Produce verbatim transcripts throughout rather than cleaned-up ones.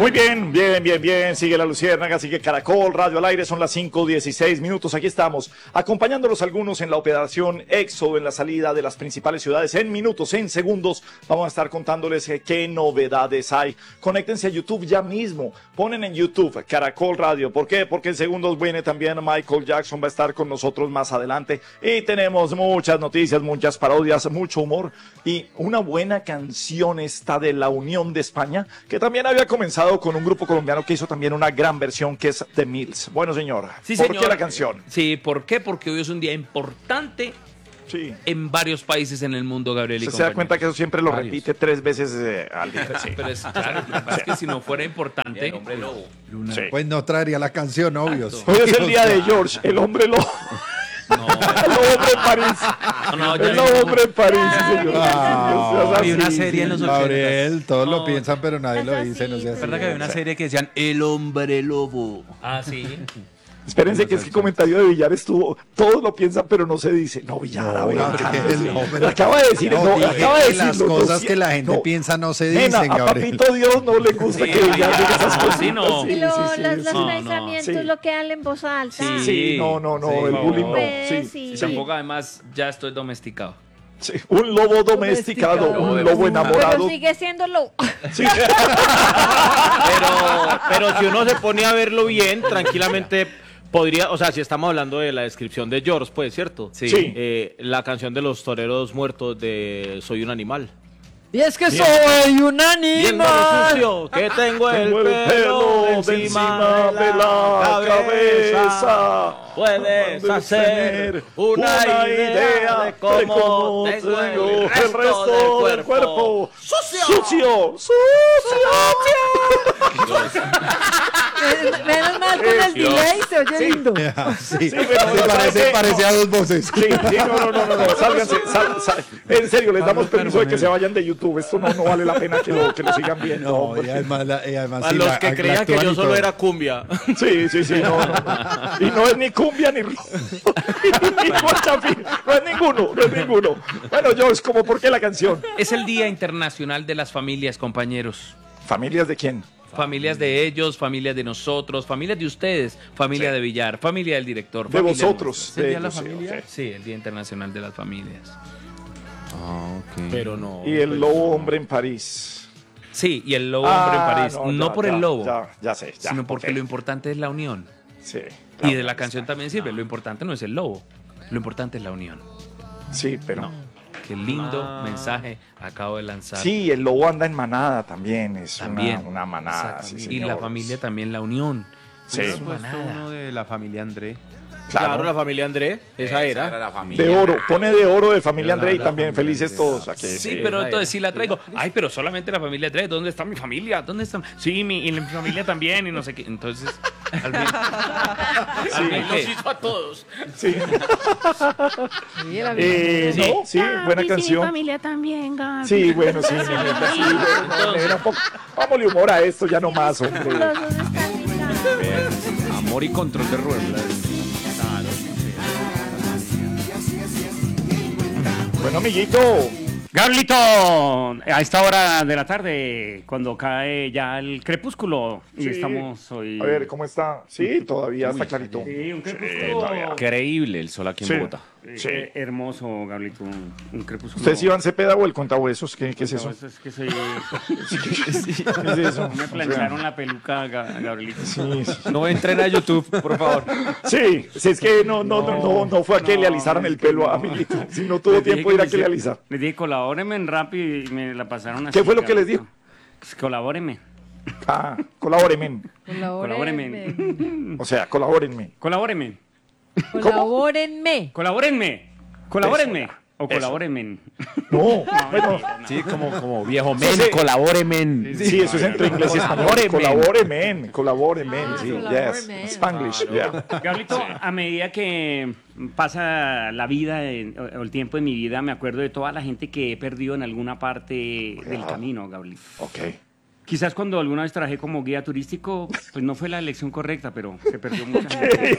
Muy bien, bien, bien, bien. Sigue la Luciérnaga, sigue Caracol, Radio al Aire. Son las cinco dieciséis minutos. Aquí estamos, acompañándolos algunos en la operación Éxodo, en la salida de las principales ciudades. En minutos, en segundos, vamos a estar contándoles eh, qué novedades hay. Conéctense a YouTube ya mismo. Ponen en YouTube Caracol Radio. ¿Por qué? Porque en segundos viene también Michael Jackson. Va a estar con nosotros más adelante. Y tenemos muchas noticias, muchas parodias, mucho humor. Y una buena canción esta de la Unión de España, que también había comenzado con un grupo colombiano que hizo también una gran versión, que es The Mills. Bueno, señor, sí, ¿por señor. qué la canción? Sí, ¿por qué? Porque hoy es un día importante sí. en varios países en el mundo, Gabriel. ¿Usted se da cuenta que eso siempre lo varios. repite tres veces eh, al día? Sí. Pero es, claro, sí. es que si no fuera importante... El hombre lobo. Sí. Pues no traería la canción, obvio. Hoy es el día de George, el hombre lobo. No, el hombre en París. No, no, el hombre en París, sí, señor. Ah, había una serie en los ochenta. Gabriel, todos no, lo piensan, pero nadie lo dice. No es verdad que había una serie que decían El hombre lobo. Ah, sí. Espérense que es que el comentario de Villar estuvo, todos lo piensan pero no se dice. No, Villar, a ver, no, no, no, acaba de decir, no, no acaba de decir las cosas no, que la gente no, piensa no se dicen, nena, Gabriel. A Papito Dios no le gusta sí, que Villar diga esas cosas. Sí, no. Sí, lo, sí, sí, los, los no, pensamientos no. lo quedan en voz alta. Sí, sí no, no, no, sí, el bullying no. Sí, sí. Tampoco además ya estoy domesticado. Sí, un lobo domesticado, domesticado, un lobo enamorado. Pero sigue siendo lobo. Sí. pero, pero si uno se pone a verlo bien, tranquilamente podría, o sea, si estamos hablando de la descripción de George, pues, ¿cierto? Sí. sí. Eh, la canción de los toreros muertos de Soy un animal. Y es que bien. soy un animal sucio, que tengo el, tengo el pelo, pelo encima, encima de la, de la cabeza. cabeza. Puedes hacer una, una idea de cómo, de cómo tengo, tengo el resto, el resto del, cuerpo. del cuerpo. ¡Sucio! ¡Sucio! ¡Sucio! Menos mal con el delay se oye sí. lindo. Yeah, sí, sí, pero me parece, parece a dos voces. Sí, sí, no, no, no, no, no. Sálganse, sal, sal. En serio, les damos permiso de que se vayan de YouTube. Esto no, no vale la pena que lo, que lo sigan viendo. No, y además, la, y además a sí, los la, que creían que yo solo era cumbia. Sí, sí, sí, no, no, no. Y no es ni cumbia ni ni guachapín. No es ninguno, no es ninguno. Bueno, George, ¿cómo por qué la canción? Es el Día Internacional de las Familias, compañeros. ¿Familias de quién? Familias de ellos, familias de nosotros, familias de ustedes, familia sí. de Villar, familia del director. De vosotros. ¿El Día de la Familia? Okay. Sí, el Día Internacional de las Familias. Ah, ok. Pero no. Y el lobo hombre en París. Sí, y el lobo ah, hombre en París. No, no ya, por ya, el lobo, ya, ya sé, ya, sino porque okay. lo importante es la unión. Sí. Claro, y de la canción también sirve. No. Lo importante no es el lobo, lo importante es la unión. Sí, pero... No. Qué lindo ah. mensaje acabo de lanzar. Sí, el lobo anda en manada también, es también. Una, una manada. Sí, y la familia también, la unión. Sí. Es uno de la familia André. Claro, claro, la familia André, esa, esa era. era la familia. De oro, pone de oro de familia André y también felices todos. Aquí, sí, sí, pero entonces sí la traigo. Ay, pero solamente la familia André, ¿dónde está mi familia? ¿Dónde está? Sí, mi, y mi familia también y no sé qué. Entonces, al fin, sí, al fin los hizo a todos. Sí. eh, sí, no, sí, buena canción. Mi familia también, Gaby. Sí, bueno, sí, sí, sí, vámonos humor a esto ya no más, hombre. Amor y control de ruedas. Bueno, amiguito. Gablito, a esta hora de la tarde, cuando cae ya el crepúsculo, y sí. estamos hoy... A ver, ¿cómo está? Sí, todavía Uy, está clarito. Sí, un crepúsculo... Sí, increíble el sol aquí en sí. Bogotá. Sí. Eh, hermoso, Gablito, un, un crepúsculo... ¿Usted es Iván Cepeda o el contahuesos? ¿Qué, qué es eso? Es que soy... sí. ¿Qué es eso? Me plancharon o sea... la peluca, Gabrielito. Sí, sí. No entren a YouTube, por favor. Sí, si es que no, no, no, no, no fue a que no, le alisaran el pelo a amiguito. Si no tuvo tiempo de ir a que le alisar. Le dije, colabóreme en rap y me la pasaron así. ¿Qué fue lo que les dijo? Pues, colabóreme. Ah, colabóreme. Colabóreme. O sea, colabórenme. Colabóreme. Colabórenme. Colabórenme. Colabórenme. O colabórenme. No, no, bueno. Sí, como, como viejo men, sí, colabórenme. Sí, sí, eso es entre inglés y español. Colabórenme. Colabórenme. Ah, sí, yes. Spanglish, yeah. Gablito, a medida que pasa la vida en, o el tiempo de mi vida, me acuerdo de toda la gente que he perdido en alguna parte del yeah. camino, Gablito. Ok. Quizás cuando alguna vez trabajé como guía turístico, pues no fue la elección correcta, pero se perdió mucha gente.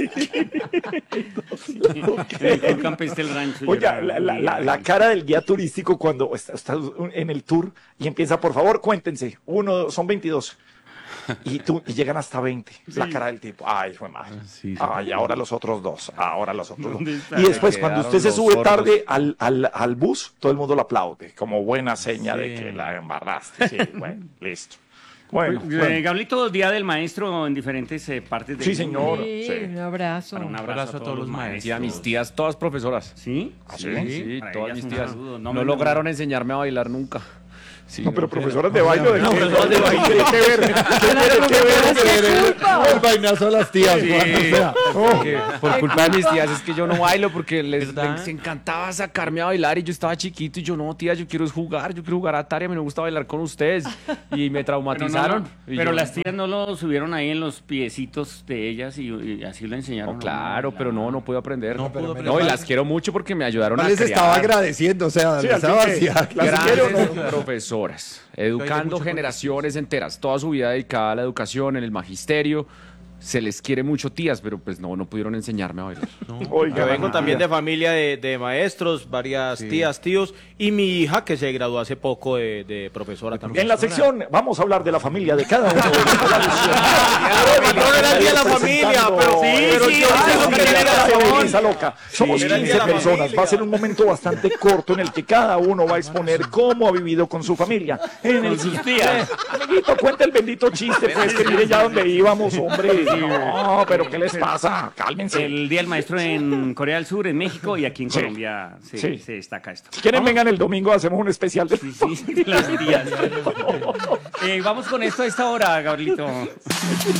Sí, okay. En el campestre del rancho. Oye, la, la, la, la cara del guía turístico cuando está, está en el tour y empieza, por favor, cuéntense. Uno, son veintidós. Y, tú, y llegan hasta veinte. La cara del tipo, ay, fue mal. Sí, sí. Ay, ahora los otros dos. Ahora los otros dos. ¿Dónde está? Y después, Se cuando quedaron usted se los sube sordos. tarde al, al, al bus, todo el mundo lo aplaude. Como buena seña de que la embarraste. Sí, bueno, listo. Bueno, Eh, bueno. Gablito, Día del Maestro en diferentes eh, partes del Sí, mundo. señor. Sí, Sí. un abrazo. Para un abrazo, abrazo a todos los maestros. Y a mis tías, todas profesoras. ¿Sí? ¿Ah, sí? Sí, Para todas ellas mis un tías. saludo. No, me- lograron enseñarme a bailar nunca. Sí, No, pero no, profesoras de baile, ¿de qué? profesoras de baile. ¿Qué tiene que ver? ¿Qué tiene que ver? El vainazo a las tías, Sí, Juan, o sea. porque por culpa de mis tías es que yo no bailo porque les, ¿Verdad? les encantaba sacarme a bailar y yo estaba chiquito y yo no, tía, yo quiero es jugar, yo quiero jugar a Atari, a mí me gusta bailar con ustedes y me Pero, no, traumatizaron. no, y pero yo- las tías no lo subieron ahí en los piecitos de ellas y, y así lo enseñaron. No, claro, pero no, no puedo aprender. No pudo No, aprender. y las quiero mucho porque me ayudaron No a les criar. estaba agradeciendo, o sea, Sí, les al fin estaba que- vacía. ¿Las quiere o Grandes no? profesoras, educando mucho generaciones enteras, toda su vida dedicada a la educación, en el magisterio. Se les quiere mucho, tías, pero pues no, no pudieron enseñarme a bailar. Oiga, Yo vengo tía. también de familia de, de maestros, varias tías, tíos, y mi hija que se graduó hace poco de, de profesora también. En la sección vamos a hablar de la familia de cada uno. de los No era el día de la familia, pero sí, pero sí, yo tengo que tener razón. esa loca. Somos era el quince día de la personas. familia. Va a ser un momento bastante corto en el que cada uno va a exponer cómo ha vivido con su familia. En el sus tías. Amiguito, cuenta el bendito chiste, pues, que mire ya dónde íbamos, hombre. No, pero ¿qué les pasa? Cálmense. El Día del Maestro en Corea del Sur, en México y aquí en Sí. Colombia se, Sí. se destaca esto. Si quieren, vengan el domingo, hacemos un especial de... Sí, sí, las tías. Eh, vamos con esto a esta hora, Gabrielito.